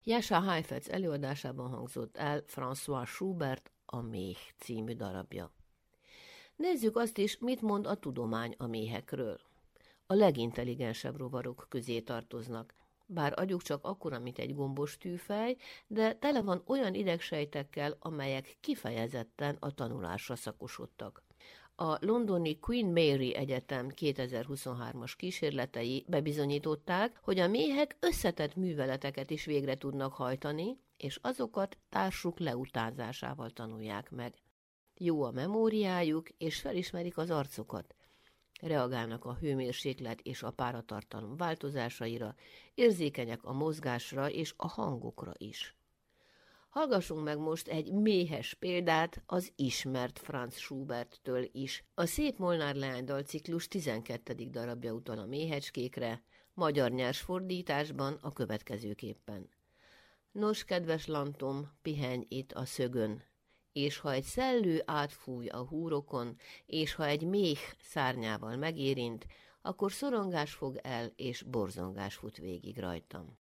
Jascha Heifetz előadásában hangzott el François Schubert A méh című darabja. Nézzük azt is, mit mond a tudomány a méhekről. A legintelligensebb rovarok közé tartoznak, bár agyuk csak akkora, mint egy gombos tűfej, de tele van olyan idegsejtekkel, amelyek kifejezetten a tanulásra szakosodtak. A londoni Queen Mary Egyetem 2023-as kísérletei bebizonyították, hogy a méhek összetett műveleteket is végre tudnak hajtani, és azokat társuk leutánzásával tanulják meg. Jó a memóriájuk, és felismerik az arcokat. Reagálnak a hőmérséklet és a páratartalom változásaira, érzékenyek a mozgásra és a hangokra is. Hallgassunk meg most egy méhes példát az ismert Franz Schuberttől is. A Szép Molnár leánydal ciklus 12. darabja utal a méhecskékre, magyar nyers fordításban a következőképpen. Nos, kedves lantom, pihenj itt a szögön, és ha egy szellő átfúj a húrokon, és ha egy méh szárnyával megérint, akkor szorongás fog el, és borzongás fut végig rajtam.